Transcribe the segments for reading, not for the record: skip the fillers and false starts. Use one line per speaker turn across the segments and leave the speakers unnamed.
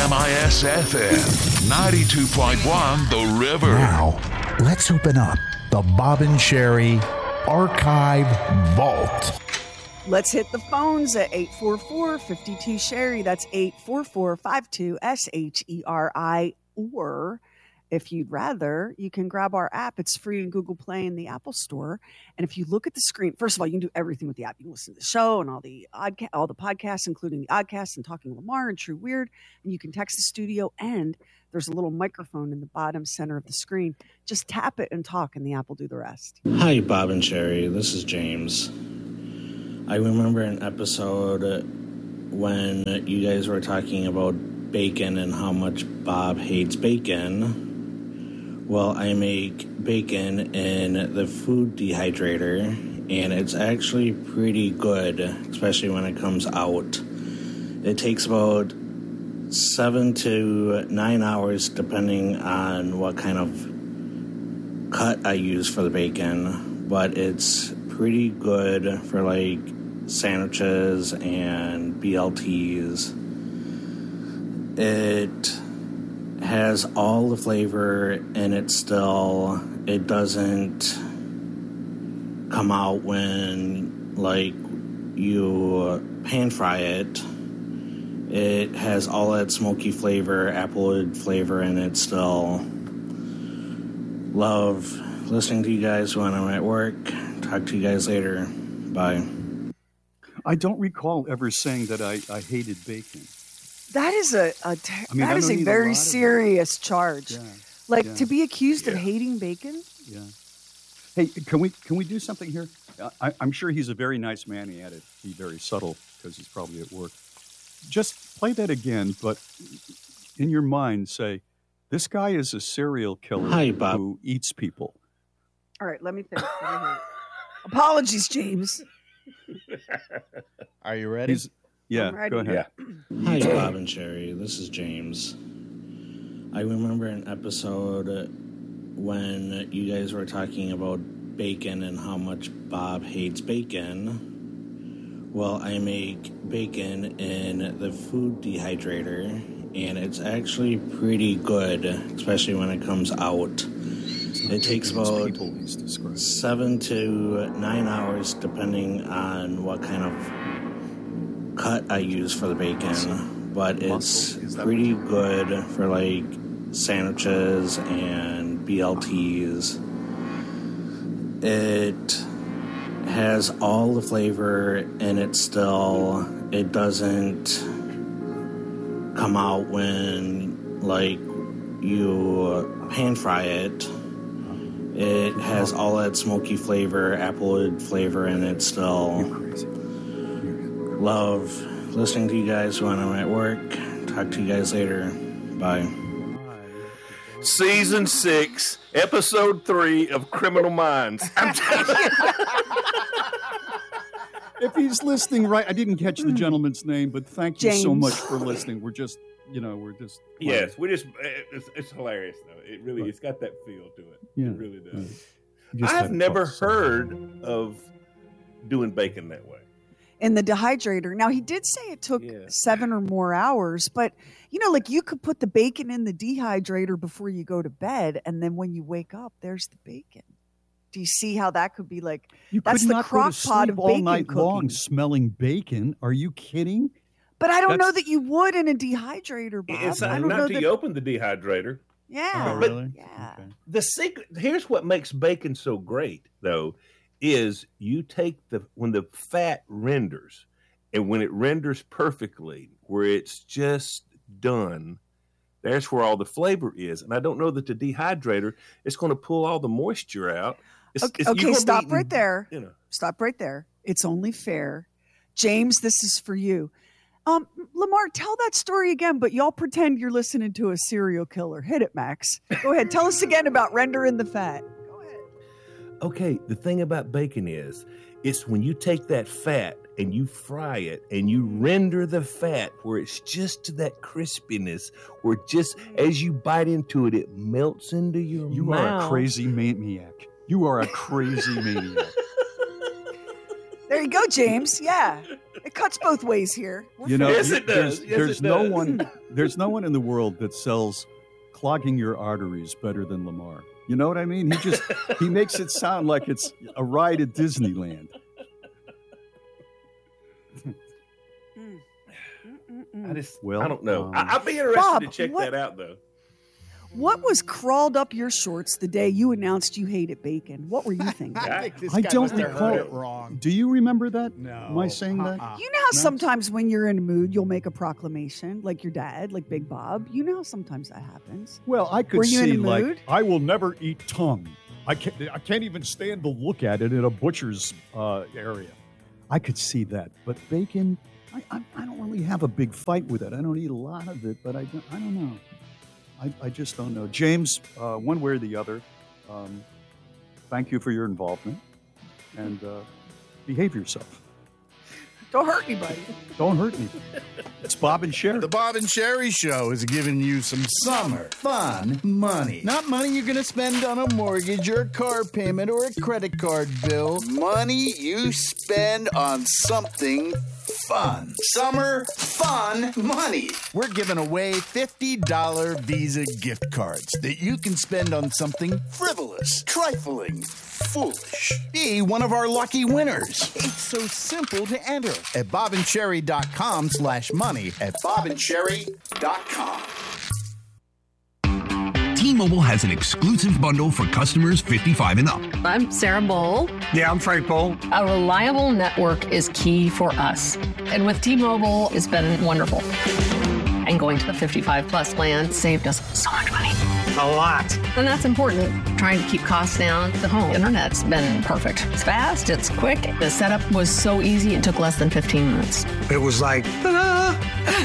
KMIS-FM, 92.1 The River.
Now, let's open up the Bob and Sherry Archive Vault.
Let's hit the phones at 844-52-SHERRY. That's 844-52-SHERI. Or if you'd rather, you can grab our app. It's free in Google Play and the Apple Store. And if you look at the screen, first of all, you can do everything with the app. You can listen to the show and all the podcasts, including the Oddcast and Talking Lamar and True Weird. And you can text the studio, and there's a little microphone in the bottom center of the screen. Just tap it and talk, and the app will do the rest.
Hi, Bob and Sherry. This is James. I remember an episode when you guys were talking about bacon and how much Bob hates bacon. Well, I make bacon in the food dehydrator, and it's actually pretty good, especially when it comes out. It takes about 7 to 9 hours, depending on what kind of cut I use for the bacon, but it's pretty good for like sandwiches and BLTs. It has all the flavor, and it doesn't come out when like you pan fry it. It has all that smoky flavor, applewood flavor, and it still. Love listening to you guys when I'm at work. Talk to you guys later. Bye.
I don't recall ever saying that I hated bacon.
That is a very serious charge.
Yeah.
To be accused of hating bacon?
Yeah. Hey, can we do something here? I'm sure he's a very nice man. He had to be very subtle because he's probably at work. Just play that again, but in your mind say, this guy is a serial killer who eats people.
All right, let me think. Apologies, James.
Are you ready?
Yeah, go ahead.
Yeah. Hi, Bob and Sherry. This is James. I remember an episode when you guys were talking about bacon and how much Bob hates bacon. Well, I make bacon in the food dehydrator, and it's actually pretty good, especially when it comes out. It takes about 7 to 9 hours, depending on what kind of cut I use for the bacon, but it's pretty good for like sandwiches and BLTs. It has all the flavor, and it doesn't come out when like you pan fry it. It has all that smoky flavor, applewood flavor, and it still. Love listening to you guys when I'm at work. Talk to you guys later. Bye.
Season 6, Episode 3 of Criminal Minds. I'm telling you.
If he's listening right, I didn't catch the gentleman's name, but thank you so much for listening. We're just.
Yes, it's hilarious though. It really, it's got that feel to it.
Yeah,
it really does. I've never heard of doing bacon that way.
In the dehydrator. Now, he did say it took 7 or more hours, but you could put the bacon in the dehydrator before you go to bed, and then when you wake up, there's the bacon. Do you see how that could be like? That's the crock pot of bacon
all night
cooking.
long smelling bacon. Are you kidding?
But I don't know that you would in a dehydrator, Bob.
It's not until you open the dehydrator.
Yeah.
Oh, really?
Yeah.
Okay.
The secret, here's what makes bacon so great, though, is you take when the fat renders, and when it renders perfectly, where it's just done, there's where all the flavor is. And I don't know that the dehydrator is going to pull all the moisture out.
Okay, stop right there. Stop right there. It's only fair. James, this is for you. Lamar, tell that story again, but y'all pretend you're listening to a serial killer. Hit it, Max. Go ahead. Tell us again about rendering the fat. Go ahead.
Okay, the thing about bacon is, it's when you take that fat and you fry it and you render the fat where it's just to that crispiness, where just as you bite into it, it melts into your mouth.
You are a crazy maniac. You are a crazy maniac.
There you go, James. Yeah. It cuts both ways here.
You know,
Yes, it does. Yes,
there's
it
no
does.
one. There's no one in the world that sells clogging your arteries better than Lamar. You know what I mean? He makes it sound like it's a ride at Disneyland.
I don't know.
Well,
I'd be interested
Bob,
to check
what-
that out, though.
What was crawled up your shorts the day you announced you hated bacon? What were you thinking?
I think this
I
guy
don't
must have heard
recall.
it wrong.
Do you remember that?
No.
Am I saying that?
You know how sometimes when you're in a mood, you'll make a proclamation, like your dad, like Big Bob. You know how sometimes that happens.
Well, I could
Were you in
see
a
like
mood?
I will never eat tongue. I can't even stand to look at it in a butcher's area. I could see that, but bacon, I don't really have a big fight with it. I don't eat a lot of it, but I don't know. I just don't know. James, one way or the other, thank you for your involvement, and behave yourself.
Don't hurt anybody.
Don't hurt me. It's Bob and Sherry.
The Bob and Sherry Show is giving you some summer fun money. Not money you're going to spend on a mortgage or a car payment or a credit card bill. Money you spend on something fun. Summer fun money. We're giving away $50 Visa gift cards that you can spend on something frivolous, trifling, foolish. Be one of our lucky winners. It's so simple to enter at bobandcherry.com/money at bobandcherry.com.
T-Mobile has an exclusive bundle for customers 55 and up.
I'm Sarah Bowl.
Yeah, I'm Frank Bowl.
A reliable network is key for us. And with T-Mobile, it's been wonderful. And going to the 55 plus plan saved us so much money.
A lot.
And that's important. Trying to keep costs down. The home internet's been perfect. It's fast, it's quick. The setup was so easy, it took less than 15 minutes.
It was like, ta-da!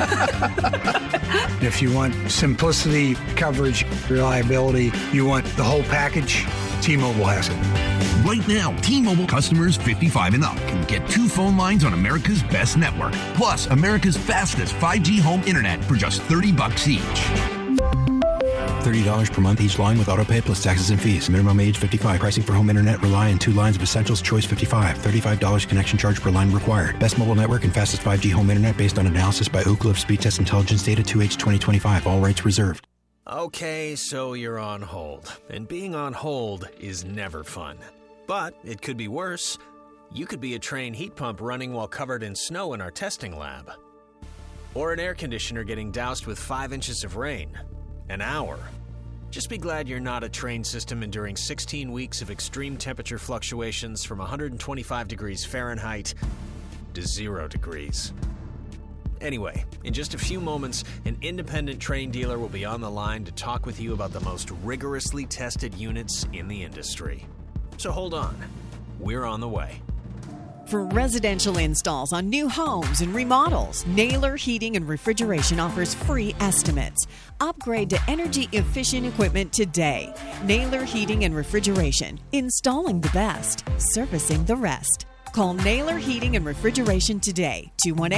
If you want simplicity, coverage, reliability, you want the whole package, T-Mobile has it.
Right now, T-Mobile customers 55 and up can get 2 phone lines on America's best network, plus America's fastest 5G home internet for just $30 each. $30 per month each line with autopay plus taxes and fees. Minimum age 55. Pricing for home internet rely on 2 lines of Essentials Choice 55. $35 connection charge per line required. Best mobile network and fastest 5G home internet based on analysis by Ookla of Speed Test Intelligence data 2H 2025. All rights reserved.
Okay, so you're on hold. And being on hold is never fun. But it could be worse. You could be a Trane heat pump running while covered in snow in our testing lab. Or an air conditioner getting doused with 5 inches of rain. An hour. Just be glad you're not a Trane system enduring 16 weeks of extreme temperature fluctuations from 125 degrees Fahrenheit to 0 degrees. Anyway, in just a few moments, an independent Trane dealer will be on the line to talk with you about the most rigorously tested units in the industry. So hold on. We're on the way.
For residential installs on new homes and remodels, Naylor Heating and Refrigeration offers free estimates. Upgrade to energy-efficient equipment today. Naylor Heating and Refrigeration. Installing the best, servicing the rest. Call Naylor Heating and Refrigeration today.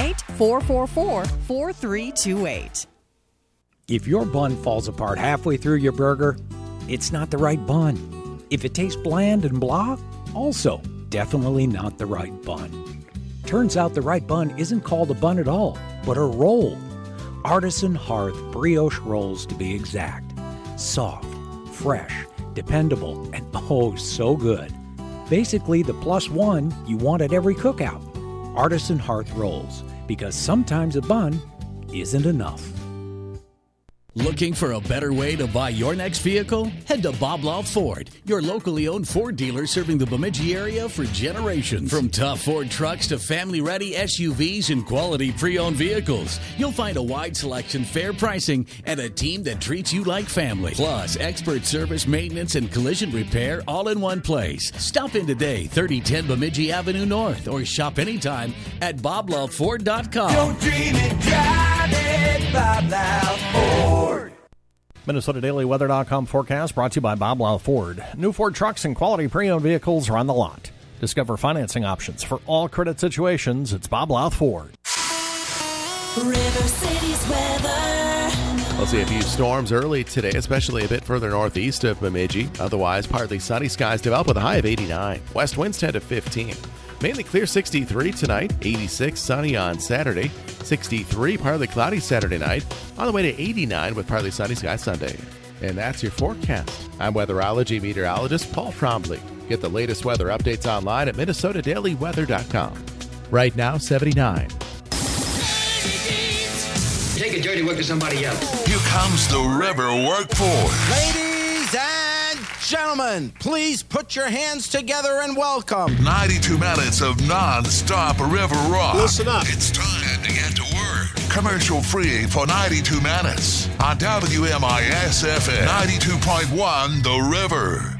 218-444-4328.
If your bun falls apart halfway through your burger, it's not the right bun. If it tastes bland and blah, also definitely not the right bun. Turns out the right bun isn't called a bun at all, but a roll. Artisan Hearth brioche rolls to be exact. Soft, fresh, dependable, and oh so good. Basically the plus one you want at every cookout. Artisan Hearth rolls, because sometimes a bun isn't enough.
Looking for a better way to buy your next vehicle? Head to Bob Law Ford, your locally owned Ford dealer serving the Bemidji area for generations. From tough Ford trucks to family-ready SUVs and quality pre-owned vehicles, you'll find a wide selection, fair pricing, and a team that treats you like family. Plus, expert service, maintenance, and collision repair all in one place. Stop in today, 3010 Bemidji Avenue North, or shop anytime at BobLawFord.com.
Don't dream it, drive it, Bob Law Ford.
MinnesotaDailyWeather.com forecast brought to you by Bob Law Ford. New Ford trucks and quality pre-owned vehicles are on the lot. Discover financing options for all credit situations. It's Bob Law Ford.
River City's weather.
We'll see a few storms early today, especially a bit further northeast of Bemidji. Otherwise, partly sunny skies develop with a high of 89. West winds 10 to 15. Mainly clear 63 tonight, 86 sunny on Saturday, 63 partly cloudy Saturday night, on the way to 89 with partly sunny skies Sunday. And that's your forecast. I'm weatherology meteorologist Paul Trombley. Get the latest weather updates online at minnesotadailyweather.com. Right now, 79.
Take a dirty work to somebody else.
Here comes the River Workforce.
Ladies and gentlemen, please put your hands together and welcome
92 minutes of non-stop river rock.
Listen up.
It's time to get to work. Commercial free for 92 minutes on WMIS FM 92.1 The River.